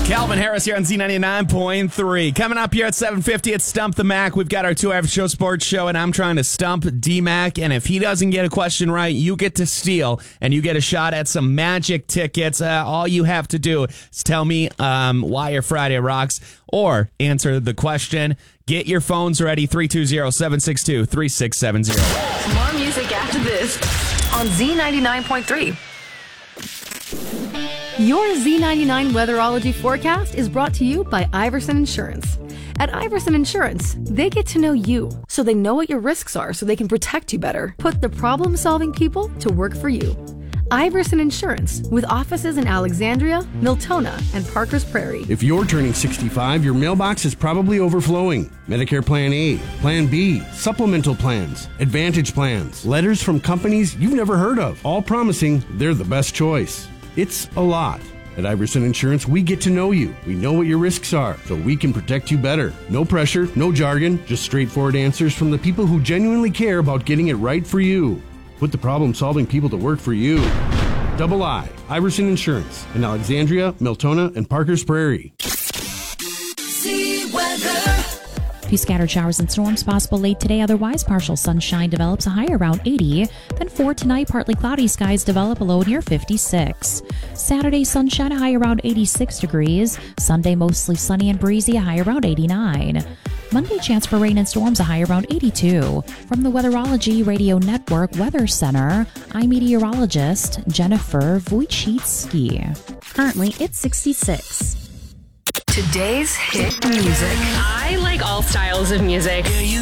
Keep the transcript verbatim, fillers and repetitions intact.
Calvin Harris here on Z ninety-nine point three. Coming up here at seven fifty, it's Stump the Mac. We've got our two-hour show sports show, and I'm trying to stump D-Mac. And if he doesn't get a question right, you get to steal, and you get a shot at some magic tickets. Uh, all you have to do is tell me um, why your Friday rocks, or answer the question. Get your phones ready, three two zero, seven six two, three six seven zero. More music after this on Z ninety-nine point three. Your Z ninety-nine weatherology forecast is brought to you by Iverson Insurance. At Iverson Insurance, they get to know you, so they know what your risks are so they can protect you better. Put the problem-solving people to work for you. Iverson Insurance, with offices in Alexandria, Miltona, and Parker's Prairie. If you're turning sixty-five, your mailbox is probably overflowing. Medicare Plan A, Plan B, supplemental plans, Advantage plans, letters from companies you've never heard of, all promising they're the best choice. It's a lot. At Iverson Insurance, we get to know you. We know what your risks are, so we can protect you better. No pressure, no jargon, just straightforward answers from the people who genuinely care about getting it right for you. Put the problem-solving people to work for you. Double I, Iverson Insurance, in Alexandria, Miltona, and Parker's Prairie. See weather. A few scattered showers and storms possible late today. Otherwise, partial sunshine develops, a high around eighty. Then for tonight, partly cloudy skies develop, a low near fifty-six. Saturday, sunshine, a high around eighty-six degrees. Sunday, mostly sunny and breezy, a high around eighty-nine. Monday, chance for rain and storms, a high around eighty-two. From the Weatherology Radio Network Weather Center, I'm meteorologist Jennifer Wojcicki. Currently, it's sixty-six. Today's hit music. I like all styles of music. Yeah, you